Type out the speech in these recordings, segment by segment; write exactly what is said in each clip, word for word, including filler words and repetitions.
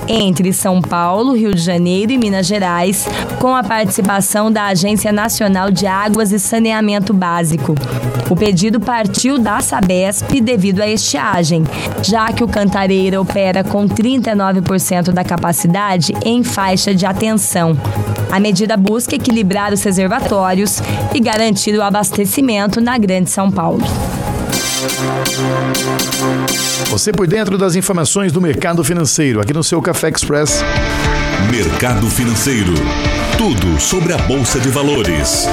entre São Paulo, Rio de Janeiro e Minas Gerais, com a participação da Agência Nacional de Águas e Saneamento Básico. O pedido partiu da Sabesp devido à estiagem, já que o Cantareira opera com trinta e nove por cento da capacidade em faixa de atenção. A medida busca equilibrar os reservatórios e garantir o abastecimento na Grande São Paulo. Você por dentro das informações do mercado financeiro, aqui no seu Café Express. Mercado Financeiro. Tudo sobre a Bolsa de Valores.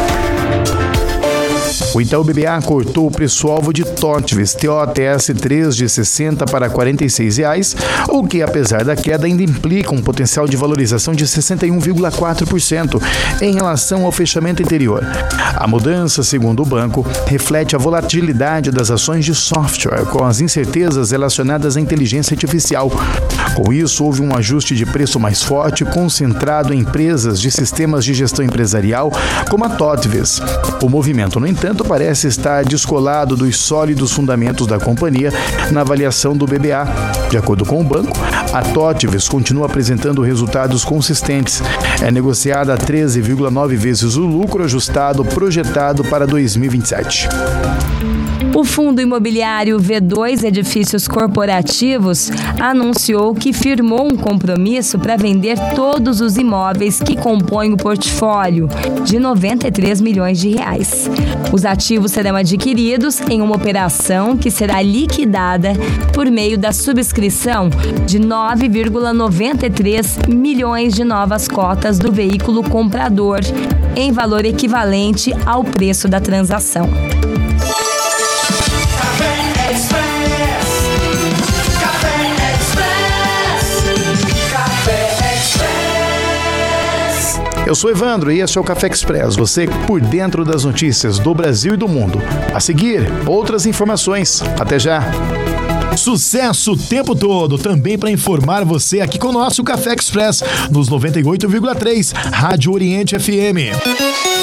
O Itaú B B A cortou o preço-alvo de T O T V S, T O T S três de sessenta para quarenta e seis reais, o que, apesar da queda, ainda implica um potencial de valorização de sessenta e um vírgula quatro por cento em relação ao fechamento anterior. A mudança, segundo o banco, reflete a volatilidade das ações de software com as incertezas relacionadas à inteligência artificial. Com isso, houve um ajuste de preço mais forte, concentrado em empresas de sistemas de gestão empresarial, como a T O T V S. O movimento, no entanto, parece estar descolado dos sólidos fundamentos da companhia na avaliação do B B A. De acordo com o banco, a T O T V S continua apresentando resultados consistentes. É negociada a treze vírgula nove vezes o lucro ajustado projetado para dois mil e vinte e sete. O fundo imobiliário V dois Edifícios Corporativos anunciou que firmou um compromisso para vender todos os imóveis que compõem o portfólio, de noventa e três milhões de reais. Os ativos serão adquiridos em uma operação que será liquidada por meio da subscrição de nove vírgula noventa e três milhões de novas cotas do veículo comprador, em valor equivalente ao preço da transação. Eu sou Evandro e este é o Café Express, você por dentro das notícias do Brasil e do mundo. A seguir, outras informações. Até já! Sucesso o tempo todo, também para informar você aqui com o nosso Café Express, nos noventa e oito vírgula três, Rádio Oriente F M.